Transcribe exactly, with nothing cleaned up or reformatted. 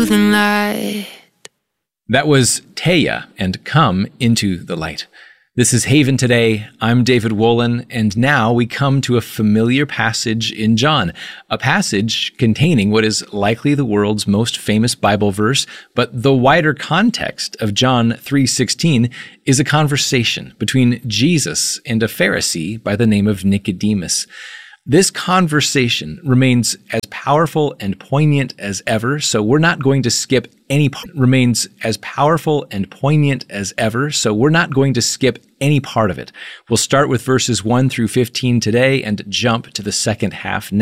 than light. That was Taya and Come Into the Light. This is Haven Today. I'm David Wolin, and now we come to a familiar passage in John, a passage containing what is likely the world's most famous Bible verse, but the wider context of John three sixteen is a conversation between Jesus and a Pharisee by the name of Nicodemus. This conversation remains as powerful and poignant as ever, so we're not going to skip any part. Remains as powerful and poignant as ever, so we're not going to skip any part of it. We'll start with verses one through fifteen today and jump to the second half